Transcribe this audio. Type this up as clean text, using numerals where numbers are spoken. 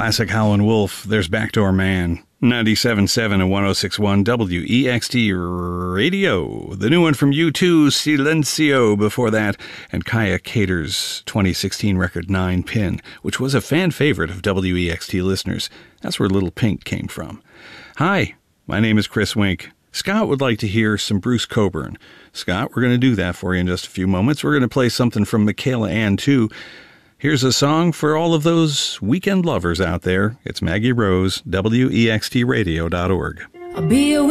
classic Howlin' Wolf, there's Backdoor Man. 97.7 and 106.1 WEXT Radio. The new one from U2, Silencio, before that, and Kaya Cater's 2016 record 9 Pin, which was a fan favorite of WEXT listeners. That's where Little Pink came from. Hi, my name is Chris Wink. Scott would like to hear some Bruce Cockburn. Scott, we're going to do that for you in just a few moments. We're going to play something from Michaela Ann, too. Here's a song for all of those weekend lovers out there. It's Maggie Rose, WEXTradio.org. I'll be a